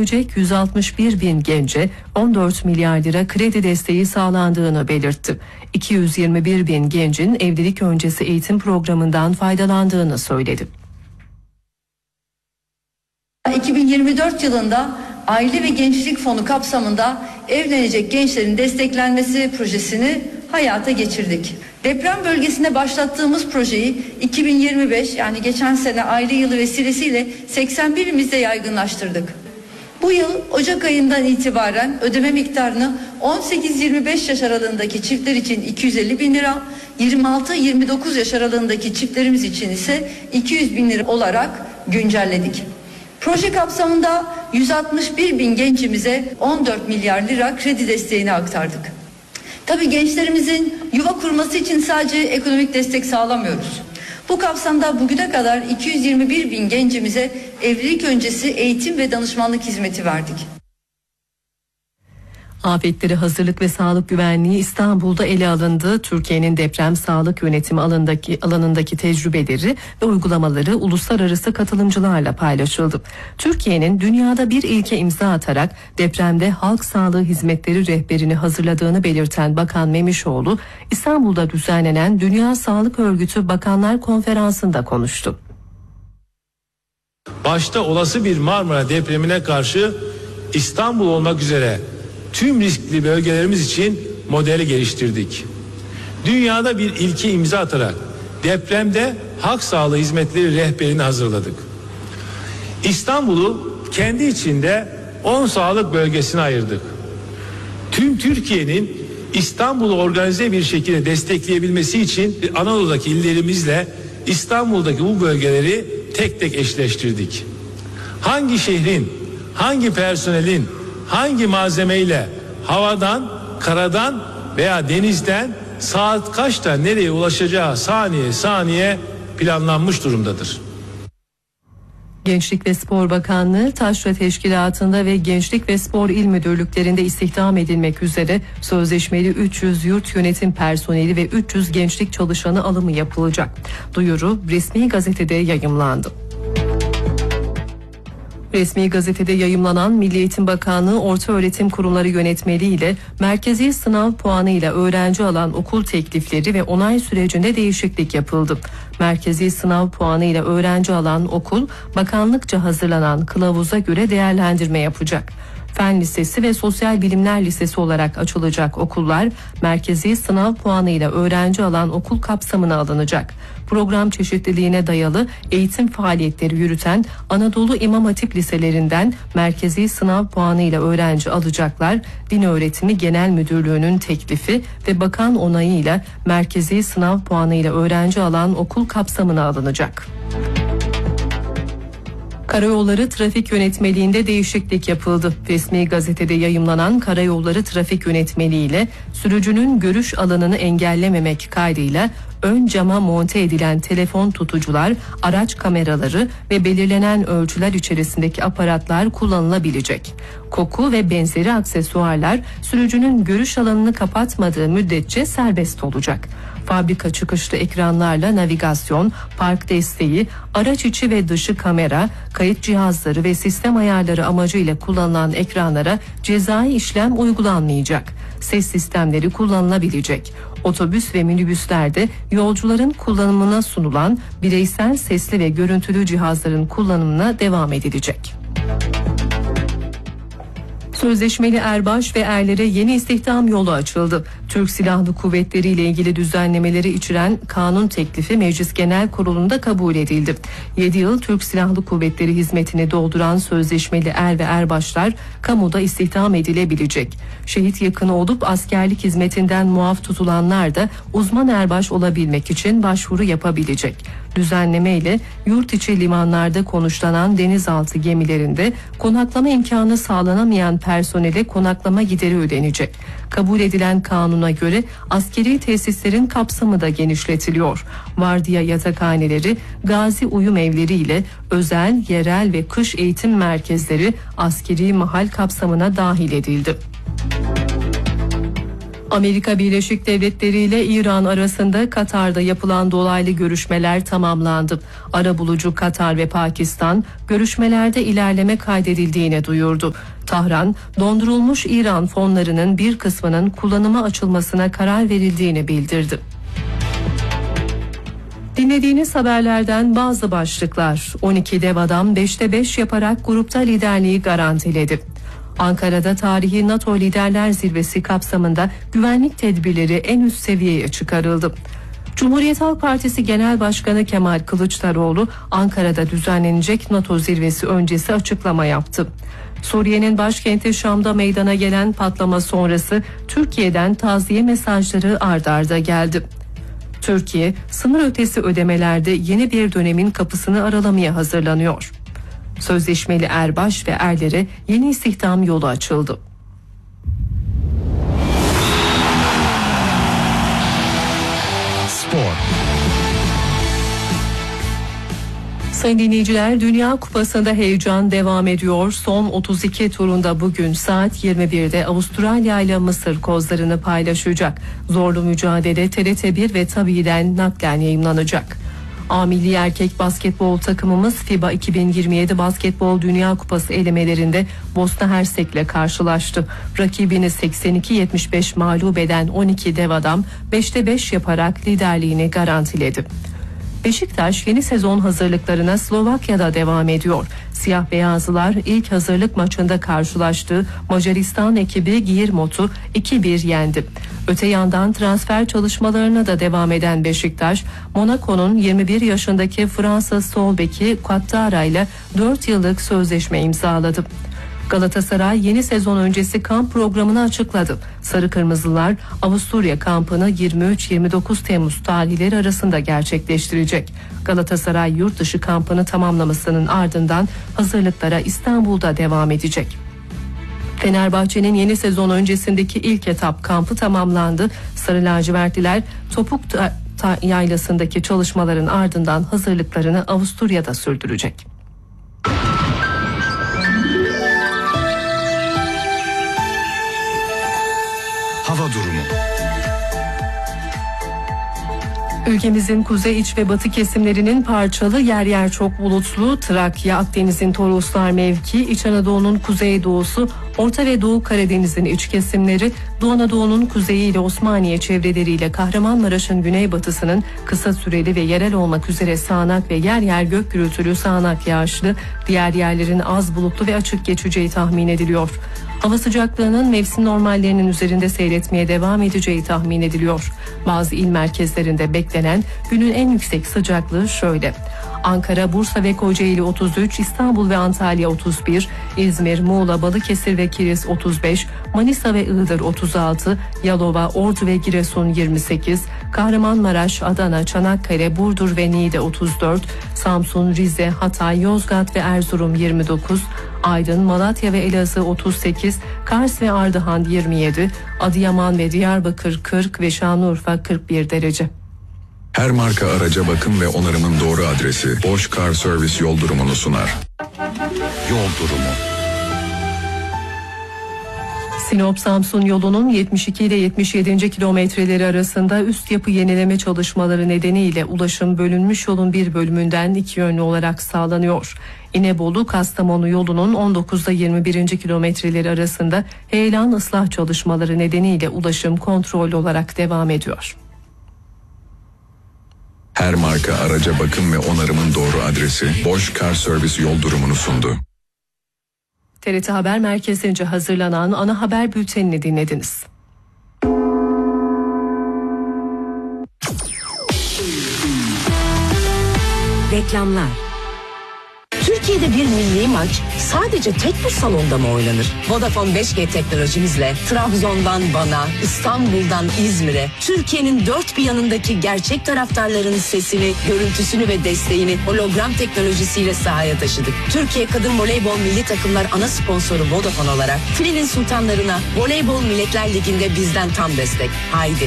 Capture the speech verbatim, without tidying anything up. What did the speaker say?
evlenecek yüz altmış bir bin gence on dört milyar lira kredi desteği sağlandığını belirtti. iki yüz yirmi bir bin gencin evlilik öncesi eğitim programından faydalandığını söyledi. iki bin yirmi dört yılında Aile ve Gençlik Fonu kapsamında evlenecek gençlerin desteklenmesi projesini hayata geçirdik. Deprem bölgesinde başlattığımız projeyi iki bin yirmi beş yani geçen sene aile yılı vesilesiyle seksen bir ilimizde yaygınlaştırdık. Bu yıl Ocak ayından itibaren ödeme miktarını on sekiz yirmi beş yaş aralığındaki çiftler için iki yüz elli bin lira, yirmi altı yirmi dokuz yaş aralığındaki çiftlerimiz için ise iki yüz bin lira olarak güncelledik. Proje kapsamında yüz altmış bir bin gencimize on dört milyar lira kredi desteğini aktardık. Tabii gençlerimizin yuva kurması için sadece ekonomik destek sağlamıyoruz. Bu kapsamda bugüne kadar iki yüz yirmi bir bin gencimize evlilik öncesi eğitim ve danışmanlık hizmeti verdik. Afetlere hazırlık ve sağlık güvenliği İstanbul'da ele alındı. Türkiye'nin deprem sağlık yönetimi alanındaki, alanındaki tecrübeleri ve uygulamaları uluslararası katılımcılarla paylaşıldı. Türkiye'nin dünyada bir ilke imza atarak depremde halk sağlığı hizmetleri rehberini hazırladığını belirten Bakan Memişoğlu, İstanbul'da düzenlenen Dünya Sağlık Örgütü Bakanlar Konferansı'nda konuştu. Başta olası bir Marmara depremine karşı İstanbul olmak üzere tüm riskli bölgelerimiz için modeli geliştirdik. Dünyada bir ilke imza atarak depremde halk sağlığı hizmetleri rehberini hazırladık. İstanbul'u kendi içinde on sağlık bölgesine ayırdık. Tüm Türkiye'nin İstanbul'u organize bir şekilde destekleyebilmesi için Anadolu'daki illerimizle İstanbul'daki bu bölgeleri tek tek eşleştirdik. Hangi şehrin, hangi personelin, hangi malzemeyle havadan, karadan veya denizden saat kaçta nereye ulaşacağı saniye saniye planlanmış durumdadır. Gençlik ve Spor Bakanlığı Taşra Teşkilatı'nda ve Gençlik ve Spor İl Müdürlüklerinde istihdam edilmek üzere sözleşmeli üç yüz yurt yönetim personeli ve üç yüz gençlik çalışanı alımı yapılacak. Duyuru resmi gazetede yayımlandı. Resmi gazetede yayımlanan Milli Eğitim Bakanlığı Ortaöğretim Kurumları Yönetmeliği ile merkezi sınav puanı ile öğrenci alan okul teklifleri ve onay sürecinde değişiklik yapıldı. Merkezi sınav puanı ile öğrenci alan okul bakanlıkça hazırlanan kılavuza göre değerlendirme yapacak. Fen Lisesi ve Sosyal Bilimler Lisesi olarak açılacak okullar merkezi sınav puanıyla öğrenci alan okul kapsamına alınacak. Program çeşitliliğine dayalı eğitim faaliyetleri yürüten Anadolu İmam Hatip liselerinden merkezi sınav puanıyla öğrenci alacaklar. Din Öğretimi Genel Müdürlüğü'nün teklifi ve bakan onayıyla merkezi sınav puanıyla öğrenci alan okul kapsamına alınacak. Karayolları Trafik Yönetmeliğinde değişiklik yapıldı. Resmi gazetede yayımlanan Karayolları Trafik Yönetmeliği ile sürücünün görüş alanını engellememek kaydıyla ön cama monte edilen telefon tutucular, araç kameraları ve belirlenen ölçüler içerisindeki aparatlar kullanılabilecek. Koku ve benzeri aksesuarlar sürücünün görüş alanını kapatmadığı müddetçe serbest olacak. Fabrika çıkışlı ekranlarla navigasyon, park desteği, araç içi ve dışı kamera, kayıt cihazları ve sistem ayarları amacıyla kullanılan ekranlara cezai işlem uygulanmayacak. Ses sistemleri kullanılabilecek. Otobüs ve minibüslerde yolcuların kullanımına sunulan bireysel sesli ve görüntülü cihazların kullanımına devam edilecek. Sözleşmeli erbaş ve erlere yeni istihdam yolu açıldı. Türk Silahlı Kuvvetleri ile ilgili düzenlemeleri içeren kanun teklifi Meclis Genel Kurulu'nda kabul edildi. yedi yıl Türk Silahlı Kuvvetleri hizmetini dolduran sözleşmeli er ve erbaşlar kamuda istihdam edilebilecek. Şehit yakını olup askerlik hizmetinden muaf tutulanlar da uzman erbaş olabilmek için başvuru yapabilecek. Düzenleme ile yurt içi limanlarda konuşlanan denizaltı gemilerinde konaklama imkanı sağlanamayan personele konaklama gideri ödenecek. Kabul edilen kanuna göre askeri tesislerin kapsamı da genişletiliyor. Vardiya yatakhaneleri, gazi uyum evleri ile özel, yerel ve kış eğitim merkezleri askeri mahal kapsamına dahil edildi. Amerika Birleşik Devletleri ile İran arasında Katar'da yapılan dolaylı görüşmeler tamamlandı. Arabulucu Katar ve Pakistan görüşmelerde ilerleme kaydedildiğini duyurdu. Tahran, dondurulmuş İran fonlarının bir kısmının kullanıma açılmasına karar verildiğini bildirdi. Dinlediğiniz haberlerden bazı başlıklar. on iki dev adam beşte beş yaparak grupta liderliği garantiledi. Ankara'da tarihi NATO Liderler Zirvesi kapsamında güvenlik tedbirleri en üst seviyeye çıkarıldı. Cumhuriyet Halk Partisi Genel Başkanı Kemal Kılıçdaroğlu, Ankara'da düzenlenecek NATO zirvesi öncesi açıklama yaptı. Suriye'nin başkenti Şam'da meydana gelen patlama sonrası Türkiye'den taziye mesajları ard arda geldi. Türkiye, sınır ötesi ödemelerde yeni bir dönemin kapısını aralamaya hazırlanıyor. Sözleşmeli erbaş ve erlere yeni istihdam yolu açıldı. Spor. Sayın dinleyiciler, Dünya Kupası'nda heyecan devam ediyor. Son otuz iki turunda bugün saat yirmi birde Avustralya ile Mısır kozlarını paylaşacak. Zorlu mücadele T R T bir ve Tabi'den naklen yayımlanacak. A milli erkek basketbol takımımız FIBA iki bin yirmi yedi Basketbol Dünya Kupası elemelerinde Bosna Hersek'le karşılaştı. Rakibini seksen iki yetmiş beş mağlup eden on iki dev adam beşte beş yaparak liderliğini garantiledi. Beşiktaş yeni sezon hazırlıklarına Slovakya'da devam ediyor. Siyah beyazlılar ilk hazırlık maçında karşılaştığı Macaristan ekibi Guillermo'yu iki bir yendi. Öte yandan transfer çalışmalarına da devam eden Beşiktaş, Monaco'nun yirmi bir yaşındaki Fransız sol beki Ouattara ile dört yıllık sözleşme imzaladı. Galatasaray yeni sezon öncesi kamp programını açıkladı. Sarı Kırmızılar Avusturya kampını yirmi üç yirmi dokuz Temmuz tarihleri arasında gerçekleştirecek. Galatasaray yurt dışı kampını tamamlamasının ardından hazırlıklara İstanbul'da devam edecek. Fenerbahçe'nin yeni sezon öncesindeki ilk etap kampı tamamlandı. Sarı lacivertliler Topuk ta- ta- Yaylası'ndaki çalışmaların ardından hazırlıklarını Avusturya'da sürdürecek. Hava durumu. Ülkemizin kuzey, iç ve batı kesimlerinin parçalı, yer yer çok bulutlu, Trakya, Akdeniz'in Toroslar mevki, İç Anadolu'nun kuzeydoğusu, Orta ve Doğu Karadeniz'in iç kesimleri, Doğu Anadolu'nun kuzeyi ile Osmaniye çevreleriyle Kahramanmaraş'ın güneybatısının kısa süreli ve yerel olmak üzere sağanak ve yer yer gök gürültülü sağanak yağışlı, diğer yerlerin az bulutlu ve açık geçeceği tahmin ediliyor. Hava sıcaklığının mevsim normallerinin üzerinde seyretmeye devam edeceği tahmin ediliyor. Bazı il merkezlerinde beklenen günün en yüksek sıcaklığı şöyle: Ankara, Bursa ve Kocaeli otuz üç, İstanbul ve Antalya otuz bir, İzmir, Muğla, Balıkesir ve Kilis otuz beş, Manisa ve Iğdır otuz altı, Yalova, Ordu ve Giresun yirmi sekiz, Kahramanmaraş, Adana, Çanakkale, Burdur ve Niğde otuz dört, Samsun, Rize, Hatay, Yozgat ve Erzurum yirmi dokuz, Aydın, Malatya ve Elazığ otuz sekiz, Kars ve Ardahan yirmi yedi, Adıyaman ve Diyarbakır kırk ve Şanlıurfa kırk bir derece. Her marka araca bakım ve onarımın doğru adresi Bosch Car Service yol durumunu sunar. Yol durumu. Sinop-Samsun yolunun yetmiş iki ile yetmiş yedinci kilometreleri arasında üst yapı yenileme çalışmaları nedeniyle ulaşım bölünmüş yolun bir bölümünden iki yönlü olarak sağlanıyor. İnebolu-Kastamonu yolunun on dokuz ile yirmi birinci kilometreleri arasında heyelan ıslah çalışmaları nedeniyle ulaşım kontrollü olarak devam ediyor. Her marka araca bakım ve onarımın doğru adresi Bosch Car Service yol durumunu sundu. T R T Haber Merkezi'nce hazırlanan ana haber bültenini dinlediniz. Reklamlar. Türkiye'de bir milli maç sadece tek bir salonda mı oynanır? Vodafone beş G teknolojimizle Trabzon'dan Van'a, İstanbul'dan İzmir'e, Türkiye'nin dört bir yanındaki gerçek taraftarların sesini, görüntüsünü ve desteğini hologram teknolojisiyle sahaya taşıdık. Türkiye Kadın Voleybol Milli Takımlar ana sponsoru Vodafone olarak Filenin Sultanlarına Voleybol Milletler Ligi'nde bizden tam destek. Haydi